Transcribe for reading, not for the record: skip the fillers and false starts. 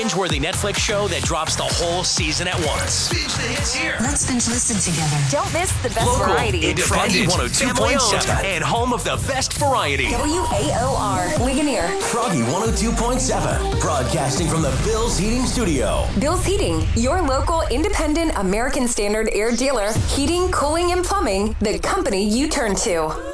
binge-worthy Netflix show that drops the whole season at once. Binge the hits here. Let's binge listen together. Don't miss the best Local, variety. independent, 102.7, and home of the best variety. WAOR, Ligonier. Froggy 102.7, broadcasting from the Bill's Heating Studio. Bill's Heating, your local independent American Standard air dealer. Heating, cooling, and plumbing, the company you turn to.